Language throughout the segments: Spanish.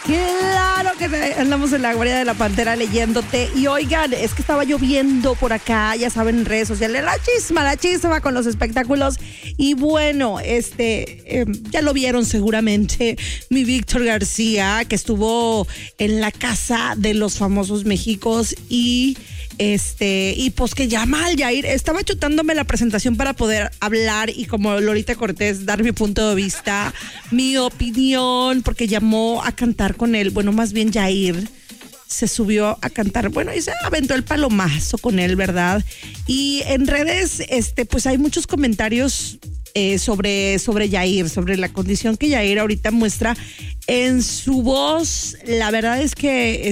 Claro que andamos en la guarida de la Pantera leyéndote. Y oigan, es que estaba lloviendo por acá, ya saben, en redes sociales, la chisma con los espectáculos. Y bueno, ya lo vieron seguramente, mi Víctor García, que estuvo en la Casa de los Famosos Méxicos y pues que llama al Yair. Estaba chutándome la presentación para poder hablar y como Lolita Cortés dar mi punto de vista, mi opinión, porque llamó a cantar con él. Bueno, más bien Yair se subió a cantar, bueno, y se aventó el palomazo con él, ¿verdad? Y en redes, pues hay muchos comentarios sobre Yair, sobre la condición que Yair ahorita muestra en su voz. La verdad es que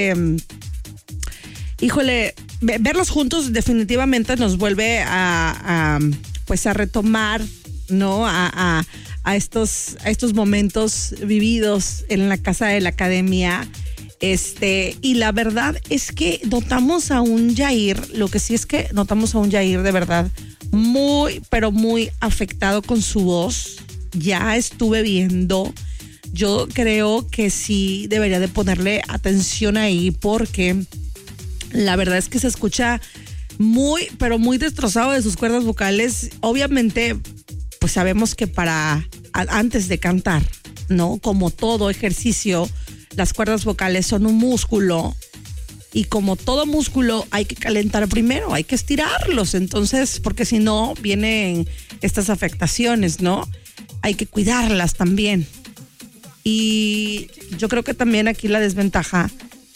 híjole, verlos juntos definitivamente nos vuelve a retomar, ¿no? A estos momentos vividos en la casa de la academia. Y la verdad es que notamos a un Yair, lo que sí es que notamos a un Yair de verdad muy, pero muy afectado con su voz. Ya estuve viendo. Yo creo que sí debería de ponerle atención ahí porque la verdad es que se escucha muy, pero muy destrozado de sus cuerdas vocales. Obviamente, pues sabemos que antes de cantar, ¿no? Como todo ejercicio, las cuerdas vocales son un músculo y como todo músculo hay que calentar primero, hay que estirarlos. Entonces, porque si no, vienen estas afectaciones, ¿no? Hay que cuidarlas también. Y yo creo que también aquí la desventaja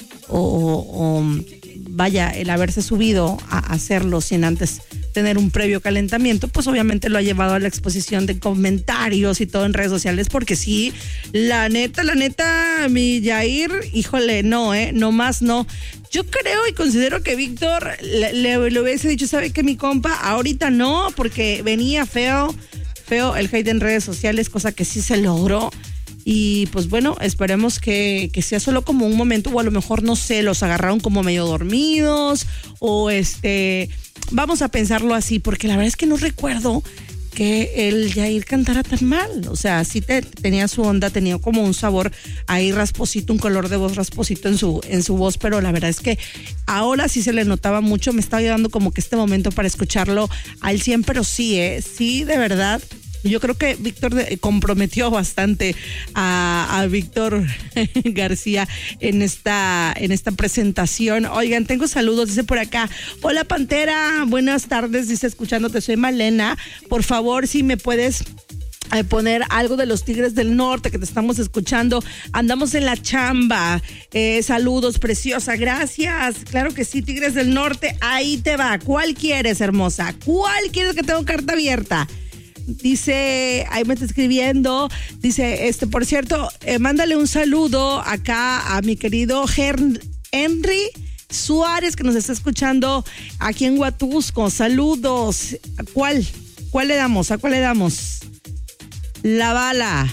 vaya, el haberse subido a hacerlo sin antes tener un previo calentamiento, pues obviamente lo ha llevado a la exposición de comentarios y todo en redes sociales, porque sí, la neta, mi Yair, híjole, no más no. Yo creo y considero que Víctor le hubiese dicho, ¿sabe qué, mi compa? Ahorita no, porque venía feo el hate en redes sociales, cosa que sí se logró. Y pues bueno, esperemos que sea solo como un momento, o a lo mejor, no sé, los agarraron como medio dormidos, o vamos a pensarlo así, porque la verdad es que no recuerdo que el Yair cantara tan mal. O sea, sí tenía su onda, tenía como un sabor ahí rasposito, un color de voz rasposito en su voz, pero la verdad es que ahora sí se le notaba mucho. Me estaba dando como que este momento para escucharlo al 100, pero sí, sí, de verdad. Yo creo que Víctor comprometió bastante a Víctor García en esta presentación. Oigan, tengo saludos, dice por acá. Hola, Pantera, buenas tardes, dice, escuchándote, soy Malena. Por favor, si me puedes poner algo de los Tigres del Norte, que te estamos escuchando. Andamos en la chamba. Saludos, preciosa, gracias. Claro que sí, Tigres del Norte, ahí te va. ¿Cuál quieres, hermosa? ¿Cuál quieres, que tengo carta abierta? Dice, ahí me está escribiendo, dice, por cierto, mándale un saludo acá a mi querido Henry Suárez, que nos está escuchando aquí en Huatusco. Saludos. ¿Cuál le damos? ¿A cuál le damos? La bala,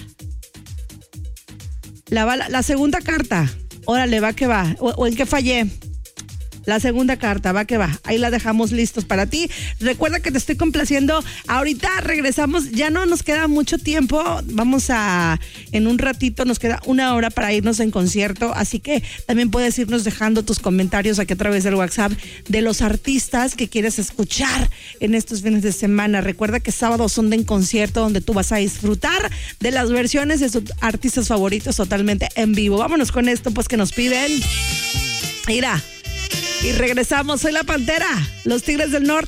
la segunda carta. Órale, va que va. ¿O en qué fallé? La segunda carta, va que va. Ahí la dejamos listos para ti. Recuerda que te estoy complaciendo. Ahorita regresamos. Ya no nos queda mucho tiempo. En un ratito, nos queda 1 hora para irnos en concierto. Así que también puedes irnos dejando tus comentarios aquí a través del WhatsApp de los artistas que quieres escuchar en estos fines de semana. Recuerda que sábados son de en concierto, donde tú vas a disfrutar de las versiones de sus artistas favoritos totalmente en vivo. Vámonos con esto, pues, que nos piden. Mira. Y regresamos, soy la Pantera, los Tigres del Norte.